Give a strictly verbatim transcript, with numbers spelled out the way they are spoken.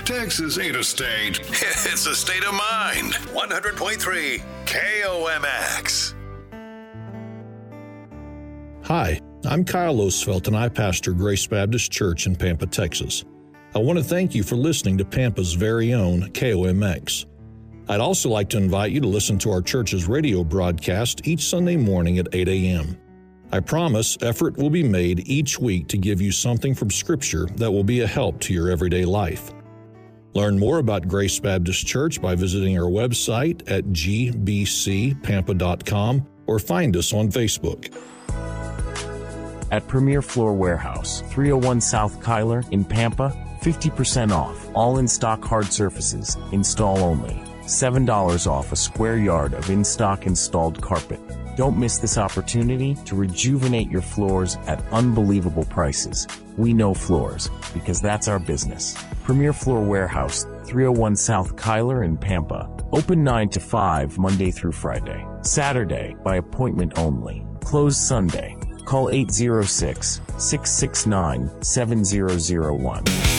Texas ain't a state. It's a state of mind. one hundred point three K O M X. Hi, I'm Kyle Osfelt, and I pastor Grace Baptist Church in Pampa, Texas. I want to thank you for listening to Pampa's very own K O M X. I'd also like to invite you to listen to our church's radio broadcast each Sunday morning at eight a.m. I promise effort will be made each week to give you something from Scripture that will be a help to your everyday life. Learn more about Grace Baptist Church by visiting our website at g b c pampa dot com or find us on Facebook. At Premier Floor Warehouse, three oh one South Kyler in Pampa, fifty percent off, all in-stock hard surfaces, install only. seven dollars off a square yard of in-stock installed carpet. Don't miss this opportunity to rejuvenate your floors at unbelievable prices. We know floors, because that's our business. Premier Floor Warehouse, three oh one South Kyler in Pampa. Open nine to five Monday through Friday. Saturday, by appointment only. Closed Sunday. Call eight zero six, six six nine, seven zero zero one.